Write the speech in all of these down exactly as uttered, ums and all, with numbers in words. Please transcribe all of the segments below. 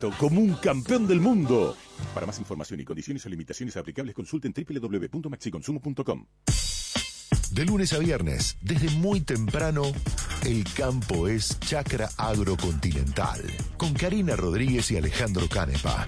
perfecto, como un campeón del mundo. Para más información y condiciones o limitaciones aplicables, consulten doble u doble u doble u punto maxiconsumo punto com. De lunes a viernes, desde muy temprano, el campo es Chacra Agrocontinental, con Karina Rodríguez y Alejandro Canepa.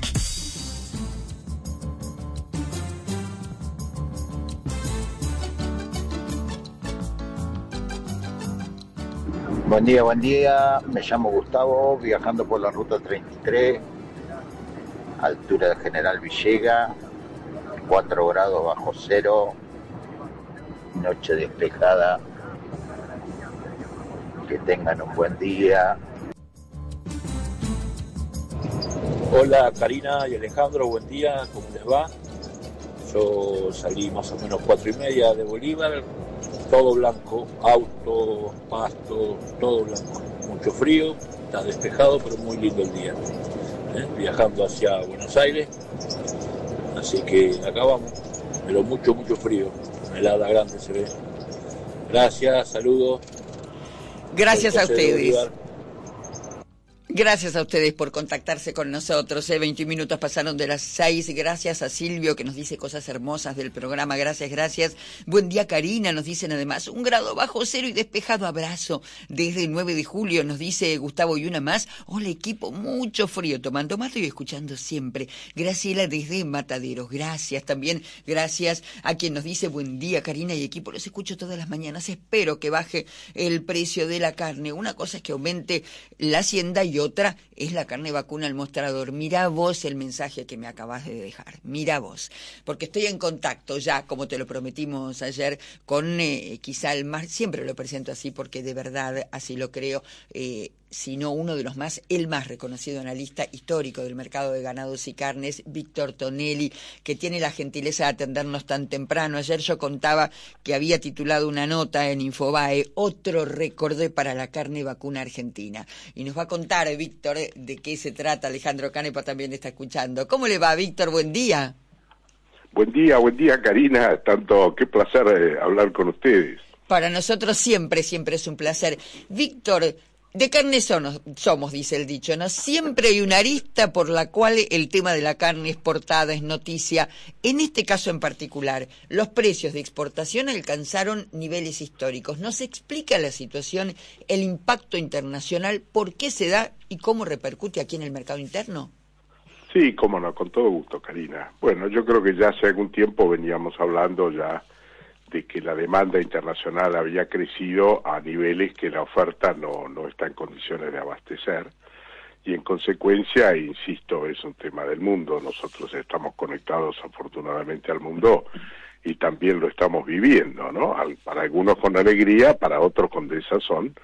Buen día, buen día. Me llamo Gustavo, viajando por la ruta treinta y tres, altura de General Villega, cuatro grados bajo cero, noche despejada. Que tengan un buen día. Hola Karina y Alejandro, buen día, ¿cómo les va? Yo salí más o menos cuatro y media de Bolívar, todo blanco, auto, pasto, todo blanco. Mucho frío, está despejado, pero muy lindo el día. ¿Eh? Viajando hacia Buenos Aires, así que acá vamos, pero mucho, mucho frío. Una helada grande se ve. Gracias, saludos. Gracias a ustedes. Gracias a ustedes por contactarse con nosotros. ¿eh? veinte minutos pasaron de las seis. Gracias a Silvio que nos dice cosas hermosas del programa. Gracias, gracias. Buen día, Karina. Nos dicen además un grado bajo cero y despejado. Abrazo. Desde el nueve de julio nos dice Gustavo y una más. Hola, equipo. Mucho frío. Tomando mate y escuchando siempre. Graciela desde Mataderos. Gracias también. Gracias a quien nos dice buen día, Karina y equipo. Los escucho todas las mañanas. Espero que baje el precio de la carne. Una cosa es que aumente la hacienda y otra es la carne vacuna al mostrador. Mira vos el mensaje que me acabas de dejar. Mira vos. Porque estoy en contacto ya, como te lo prometimos ayer, con eh, quizá el más, siempre lo presento así porque de verdad así lo creo, eh, sino uno de los más, el más reconocido analista histórico del mercado de ganados y carnes, Víctor Tonelli, que tiene la gentileza de atendernos tan temprano. Ayer yo contaba que había titulado una nota en Infobae, otro récord para la carne vacuna argentina. Y nos va a contar, Víctor, de qué se trata. Alejandro Canepa también está escuchando. ¿Cómo le va, Víctor? Buen día. Buen día, buen día, Karina. Tanto, qué placer eh, hablar con ustedes. Para nosotros siempre, siempre es un placer. Víctor, de carne somos, somos, dice el dicho, ¿no? Siempre hay una arista por la cual el tema de la carne exportada es noticia. En este caso en particular, los precios de exportación alcanzaron niveles históricos. ¿Nos explica la situación, el impacto internacional, por qué se da y cómo repercute aquí en el mercado interno? Sí, cómo no, con todo gusto, Karina. Bueno, yo creo que ya hace algún tiempo veníamos hablando ya de que la demanda internacional había crecido a niveles que la oferta no, no está en condiciones de abastecer, y en consecuencia, insisto, es un tema del mundo. Nosotros estamos conectados afortunadamente al mundo y también lo estamos viviendo, ¿no? Al, para algunos con alegría, para otros con desazón.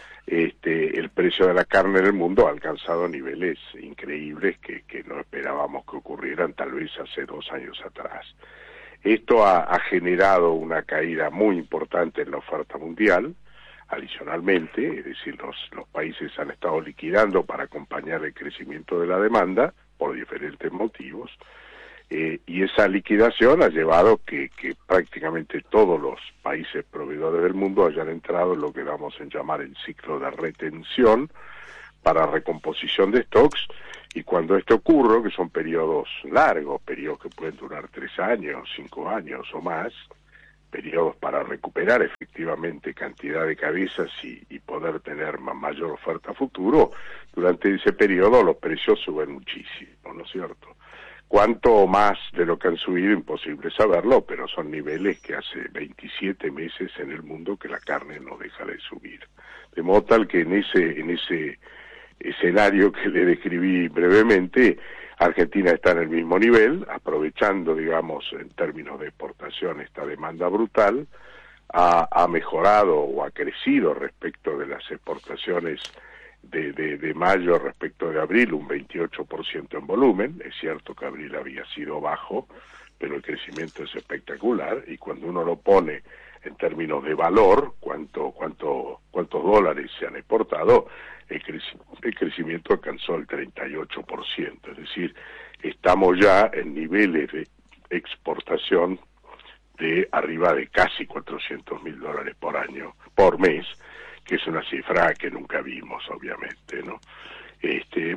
Este, el precio de la carne en el mundo ha alcanzado niveles increíbles que, que no esperábamos que ocurrieran tal vez hace dos años atrás. Esto ha, ha generado una caída muy importante en la oferta mundial. Adicionalmente, es decir, los, los países han estado liquidando para acompañar el crecimiento de la demanda por diferentes motivos, eh, y esa liquidación ha llevado que, que prácticamente todos los países proveedores del mundo hayan entrado en lo que damos en llamar el ciclo de retención para recomposición de stocks. Y cuando esto ocurre, que son periodos largos, periodos que pueden durar tres años, cinco años o más, periodos para recuperar efectivamente cantidad de cabezas y, y poder tener más, mayor oferta a futuro, durante ese periodo los precios suben muchísimo, ¿no es cierto? Cuánto más de lo que han subido, imposible saberlo, pero son niveles que hace veintisiete meses en el mundo que la carne no deja de subir. De modo tal que en ese, en ese escenario que le describí brevemente, Argentina está en el mismo nivel, aprovechando, digamos, en términos de exportación esta demanda brutal, ha, ha mejorado o ha crecido respecto de las exportaciones de, de, de mayo respecto de abril, un veintiocho por ciento en volumen. Es cierto que abril había sido bajo, pero el crecimiento es espectacular, y cuando uno lo pone en términos de valor, cuánto, cuánto, cuántos dólares se han exportado, el, creci- el crecimiento alcanzó el treinta y ocho por ciento, es decir, estamos ya en niveles de exportación de arriba de casi cuatrocientos mil dólares por año, por mes, que es una cifra que nunca vimos, obviamente, ¿no? Este, bueno,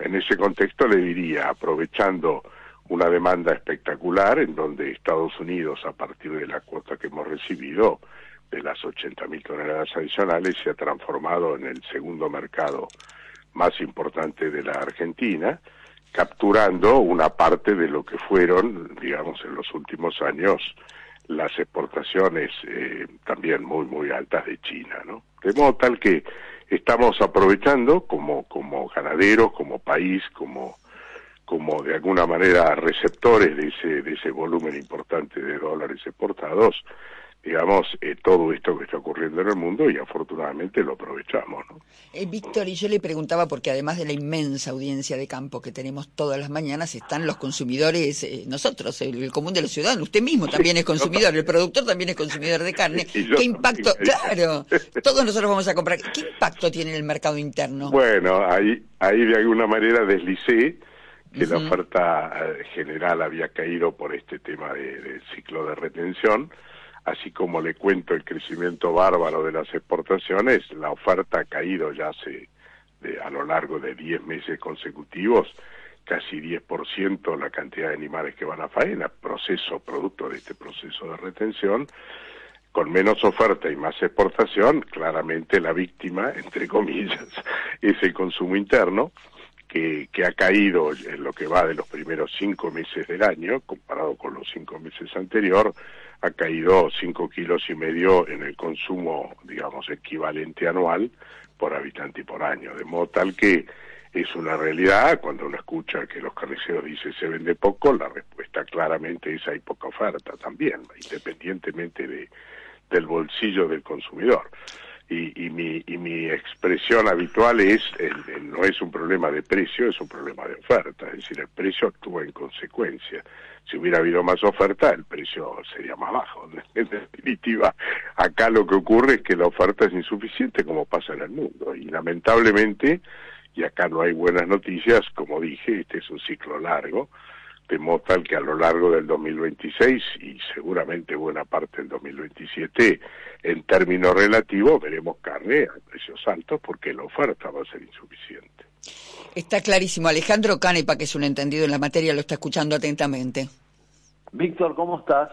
en ese contexto le diría, aprovechando una demanda espectacular en donde Estados Unidos, a partir de la cuota que hemos recibido, de las ochenta mil toneladas adicionales, se ha transformado en el segundo mercado más importante de la Argentina, capturando una parte de lo que fueron, digamos, en los últimos años, las exportaciones eh, también muy, muy altas de China, ¿no? De modo tal que estamos aprovechando como, como ganaderos, como país, como, como de alguna manera receptores de ese, de ese volumen importante de dólares exportados, digamos, eh, todo esto que está ocurriendo en el mundo, y afortunadamente lo aprovechamos, ¿no? Eh, Víctor, y yo le preguntaba, porque además de la inmensa audiencia de campo que tenemos todas las mañanas, están los consumidores, eh, nosotros, el, el común de los ciudadanos, usted mismo también sí, es consumidor, el productor también es consumidor de carne. ¿Qué impacto? También. Claro, todos nosotros vamos a comprar. ¿Qué impacto tiene en el mercado interno? Bueno, ahí, ahí de alguna manera deslicé que uh-huh. la oferta general había caído por este tema de, del ciclo de retención. Así como le cuento el crecimiento bárbaro de las exportaciones, la oferta ha caído ya hace, de, a lo largo de diez meses consecutivos, casi diez por ciento la cantidad de animales que van a faena, proceso, producto de este proceso de retención. Con menos oferta y más exportación, claramente la víctima, entre comillas, es el consumo interno, que, que ha caído en lo que va de los primeros cinco meses del año, comparado con los cinco meses anterior, ha caído cinco kilos y medio en el consumo, digamos, equivalente anual por habitante y por año, de modo tal que es una realidad. Cuando uno escucha que los carniceros dicen se vende poco, la respuesta claramente es hay poca oferta también, independientemente de, del bolsillo del consumidor. Y, y, mi, y mi expresión habitual es, el, el, no es un problema de precio, es un problema de oferta, es decir, el precio actúa en consecuencia. Si hubiera habido más oferta, el precio sería más bajo. En definitiva, acá lo que ocurre es que la oferta es insuficiente, como pasa en el mundo, y lamentablemente, y acá no hay buenas noticias, como dije, este es un ciclo largo, de modo tal que a lo largo del dos mil veintiséis y seguramente buena parte del dos mil veintisiete, en términos relativos, veremos carne a precios altos porque la oferta va a ser insuficiente. Está clarísimo. Alejandro Canepa, que es un entendido en la materia, lo está escuchando atentamente. Víctor, ¿cómo estás?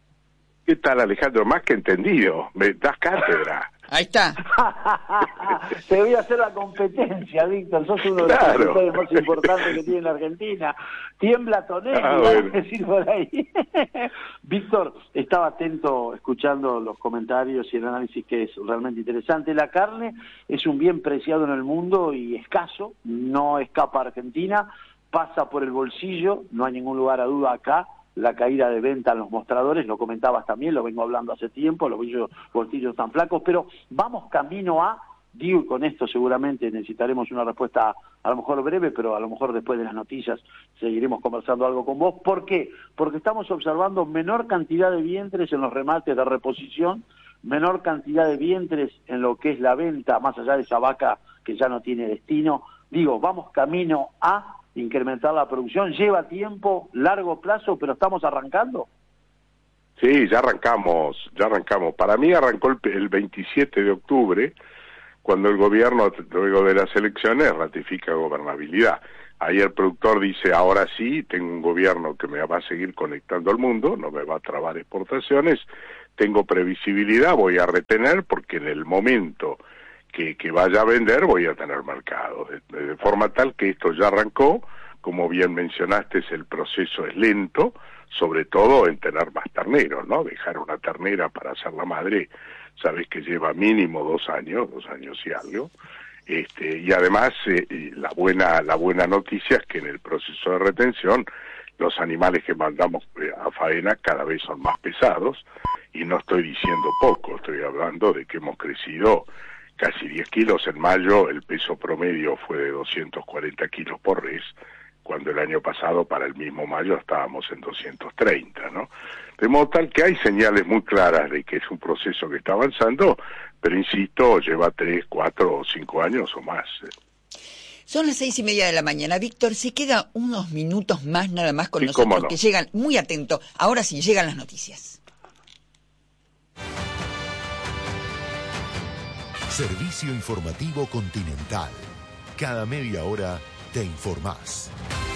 ¿Qué tal, Alejandro? Más que entendido, me das cátedra. Ahí está. Te voy a hacer la competencia, Víctor. Sos uno de los claro. productores más importantes que tiene la Argentina. Tiembla Tonelli, ah, bueno. a decir por ahí. Víctor, estaba atento escuchando los comentarios y el análisis, que es realmente interesante. La carne es un bien preciado en el mundo y escaso. No escapa a Argentina. Pasa por el bolsillo. No hay ningún lugar a duda acá. La caída de venta en los mostradores, lo comentabas también, lo vengo hablando hace tiempo, los bolsillos están flacos, pero vamos camino a, digo, y con esto seguramente necesitaremos una respuesta a lo mejor breve, pero a lo mejor después de las noticias seguiremos conversando algo con vos. ¿Por qué? Porque estamos observando menor cantidad de vientres en los remates de reposición, menor cantidad de vientres en lo que es la venta, más allá de esa vaca que ya no tiene destino. Digo, vamos camino a incrementar la producción. Lleva tiempo, largo plazo, pero estamos arrancando. Sí, ya arrancamos, ya arrancamos. Para mí arrancó el, el veintisiete de octubre, cuando el gobierno, luego de las elecciones, ratifica gobernabilidad. Ahí el productor dice, ahora sí, tengo un gobierno que me va a seguir conectando al mundo, no me va a trabar exportaciones, tengo previsibilidad, voy a retener, porque en el momento Que, que vaya a vender voy a tener mercado, de, de forma tal que esto ya arrancó. Como bien mencionaste, es el proceso es lento, sobre todo en tener más terneros, ¿no? Dejar una ternera para hacer la madre, sabes que lleva mínimo dos años, dos años y algo, este, y además eh, la buena la buena noticia es que en el proceso de retención los animales que mandamos a faena cada vez son más pesados, y no estoy diciendo poco, estoy hablando de que hemos crecido casi diez kilos. En mayo el peso promedio fue de doscientos cuarenta kilos por res, cuando el año pasado para el mismo mayo estábamos en doscientos treinta, ¿no? De modo tal que hay señales muy claras de que es un proceso que está avanzando, pero insisto, lleva tres, cuatro o cinco años o más. Son las seis y media de la mañana. Víctor, se queda unos minutos más nada más con sí, nosotros, no. que llegan, muy atento. Ahora sí, llegan las noticias. Servicio informativo Continental. Cada media hora te informás.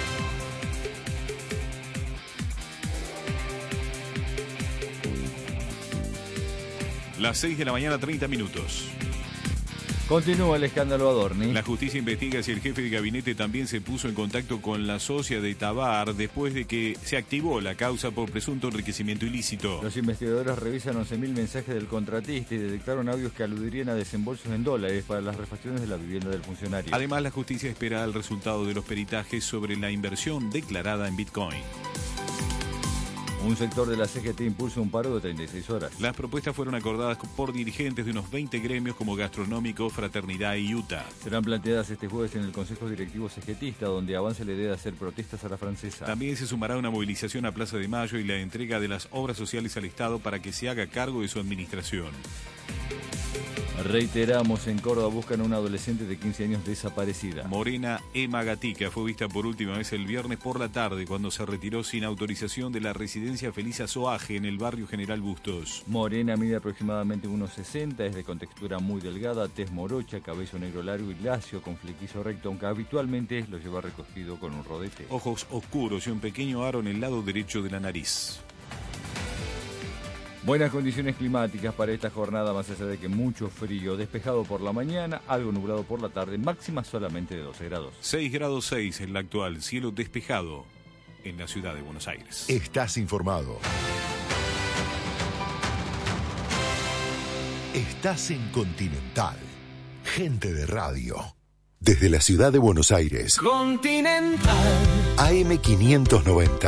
Las seis de la mañana, treinta minutos. Continúa el escándalo Adorni. La justicia investiga si el jefe de gabinete también se puso en contacto con la socia de Tabar después de que se activó la causa por presunto enriquecimiento ilícito. Los investigadores revisan once mil mensajes del contratista y detectaron audios que aludirían a desembolsos en dólares para las refacciones de la vivienda del funcionario. Además, la justicia espera el resultado de los peritajes sobre la inversión declarada en Bitcoin. Un sector de la C G T impulsa un paro de treinta y seis horas. Las propuestas fueron acordadas por dirigentes de unos veinte gremios como Gastronómico, Fraternidad y UTA. Serán planteadas este jueves en el Consejo Directivo CGTista, donde avanza la idea de hacer protestas a la francesa. También se sumará una movilización a Plaza de Mayo y la entrega de las obras sociales al Estado para que se haga cargo de su administración. Reiteramos, en Córdoba buscan a una adolescente de quince años desaparecida. Morena Emma Gatica fue vista por última vez el viernes por la tarde cuando se retiró sin autorización de la residencia Felisa Soaje en el barrio General Bustos. Morena mide aproximadamente uno sesenta, es de contextura muy delgada, tez morocha, cabello negro largo y lacio con flequillo recto, aunque habitualmente lo lleva recogido con un rodete. Ojos oscuros y un pequeño aro en el lado derecho de la nariz. Buenas condiciones climáticas para esta jornada, más allá de que mucho frío, despejado por la mañana, algo nublado por la tarde, máxima solamente de doce grados. seis grados seis en la actual, cielo despejado en la ciudad de Buenos Aires. Estás informado. Estás en Continental. Gente de radio. Desde la ciudad de Buenos Aires. Continental. A M quinientos noventa.